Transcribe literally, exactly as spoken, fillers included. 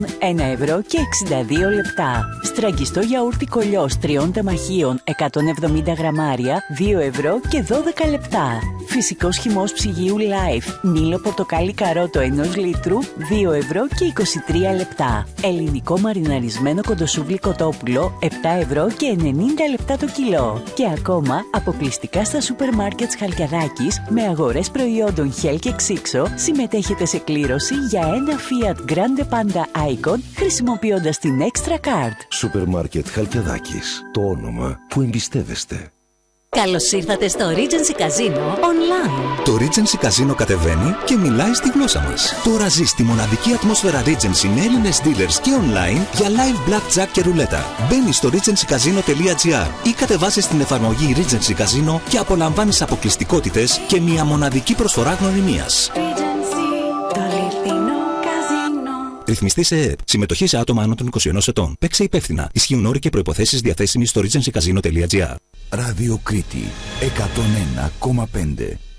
ένα ευρώ και εξήντα δύο λεπτά. Στραγγιστό γιαούρτι κολλιός τριών τεμαχίων εκατόν εβδομήντα γραμμάρια, δύο ευρώ και δώδεκα λεπτά. Φυσικός χυμός ψυγείου Life, μήλο πορτοκάλι καρότο ενός λίτρου, δύο ευρώ και είκοσι τρία λεπτά. Ελληνικό μαριναρισμένο κοντοσούβλι κοτόπουλο, επτά ευρώ και ενενήντα λεπτά το κιλό. Και ακόμα αποκλειστικά στα σούπερ μάρκετ Χαλκιαδάκης με αγορές προϊόντων Hell και Xixo συμμετέχετε σε κλήρωση για ένα Fiat Grande Panda Icon χρησιμοποιώντας την Extra Card. Σούπερ μάρκετ Χαλκιαδάκης. Το όνομα που εμπιστεύεστε. Καλώς ήρθατε στο Regency Casino Online. Το Regency Casino κατεβαίνει και μιλάει στη γλώσσα μας. Τώρα ζει στη μοναδική ατμόσφαιρα Regency με Έλληνες dealers και online για live blackjack και ρουλέτα. Μπαίνεις στο regency casino τελεία gr ή κατεβάζεις την εφαρμογή Regency Casino και απολαμβάνεις αποκλειστικότητες και μια μοναδική προσφορά γνωριμίας. Ρυθμιστή σε ΕΕΠ. Συμμετοχή σε άτομα άνω των είκοσι ενός ετών. Παίξε υπεύθυνα. Ισχύουν όροι και προϋποθέσεις διαθέσιμοι στο regency casino τελεία gr. Ράδιο Κρήτη εκατόν ένα κόμμα πέντε.